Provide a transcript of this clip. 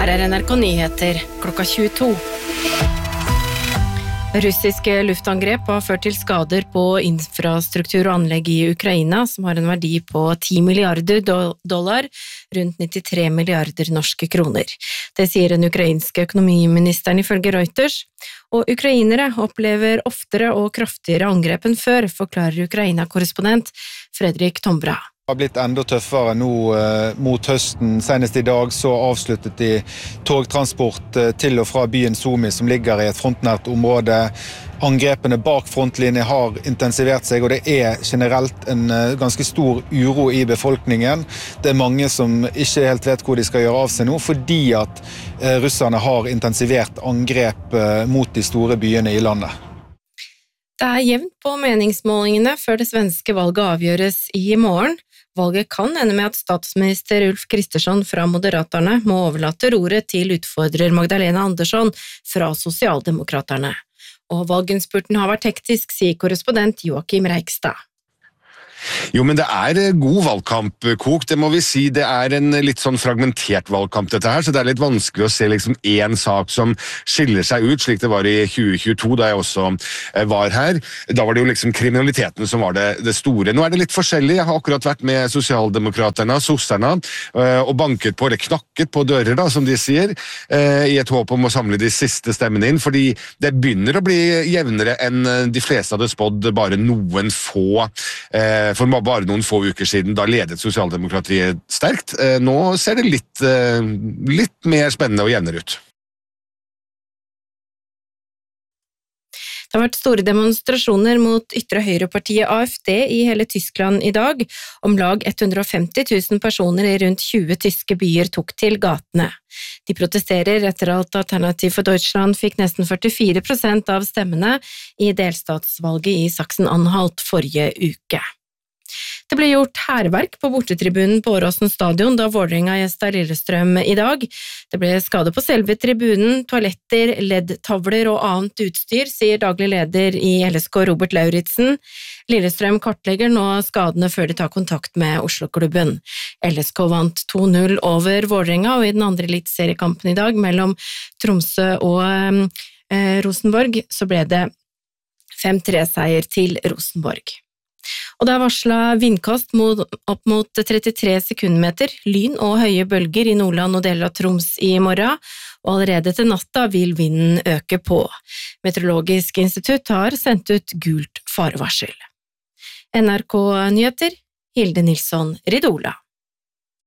Her NRK Nyheter klokka 22. Russiske luftangrep har ført til skader på infrastruktur og anlegg i Ukraina, som har en verdi på $10 milliarder, rundt 93 milliarder norske kroner. Det sier den ukrainske økonomiministeren ifølge Reuters, og ukrainere opplever oftere og kraftigere angrep enn før, forklarer Ukraina-korrespondent Fredrik Tombra. Det har blitt enda tøffere nå mot høsten. Senest i dag så avsluttet de togtransport til og fra byen Sumy, som ligger i et frontnært område. Angrepene bak frontlinjen har intensivert seg, og det er generelt en ganske stor uro i befolkningen. Det er mange som ikke helt vet hvor de skal gjøre av seg nå, fordi at russerne har intensivert angrep mot de store byene i landet. Det er jevnt på meningsmålingene før det svenske valget avgjøres i morgen. Valget kan ende med at statsminister Ulf Kristersson fra Moderaterna må overlate roret til utfordrer Magdalena Andersson fra Sosialdemokraterne. Og valginnspurten har vært hektisk, sier korrespondent Joakim Reigstad. Jo, men det er god valgkamp, Kok, det må vi si. Det er en litt sånn fragmentert valgkamp dette her, så det er litt vanskelig å se liksom en sak som skiller seg ut, slik det var i 2022, da jeg også var her. Da var det jo liksom kriminaliteten som var det store. Nå er det litt forskjellig. Jeg har akkurat vært med Sosialdemokraterne, sosserne, og banket på, eller knakket på dører, da, som de sier, i et håp om å samle de siste stemmene inn, fordi det begynner å bli jevnere enn de fleste hadde spådd bare noen få for bare noen få uker siden, da ledet Sosialdemokratiet sterkt. Nå ser det litt mer spennende og jevnere ut. Det har vært store demonstrasjoner mot ytre høyrepartiet AfD i hele Tyskland i dag. Om lag 150 000 personer i rundt 20 tyske byer tok til gatene. De protesterer etter at Alternativ for Deutschland fikk nesten 44% av stemmene i delstatsvalget i Sachsen-Anhalt forrige uke. Det ble gjort hærverk på bortetribunen på Åråsen stadion da Vålerenga gjestet Lillestrøm i dag. Det ble skade på selve tribunen, toaletter, LED-tavler og annet utstyr, sier daglig leder i LSK Robert Lauritsen. Lillestrøm kartlegger nå skadene før de tar kontakt med Oslo-klubben. LSK vant 2-0 over Vålerenga, og i den andre eliteseriekampen i dag mellom Tromsø og Rosenborg så ble det 5-3-seier til Rosenborg. Og det er varslet vindkast opp mot 33 sekundmeter, lyn og høye bølger i Nordland og deler av Troms i morgen, og allerede til natta vil vinden øke på. Meteorologisk institutt har sendt ut gult farevarsel. NRK Nyheter, Hilde Nilsson Ridola.